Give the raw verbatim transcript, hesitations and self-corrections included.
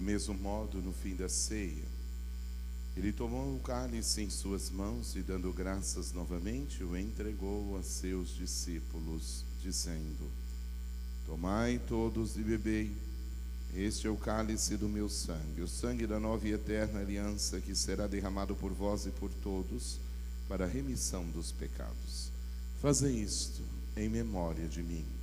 mesmo modo, no fim da ceia, ele tomou o cálice em suas mãos e, dando graças novamente, o entregou a seus discípulos, dizendo: tomai todos e bebei, este é o cálice do meu sangue, o sangue da nova e eterna aliança, que será derramado por vós e por todos, para a remissão dos pecados. Fazei isto em memória de mim.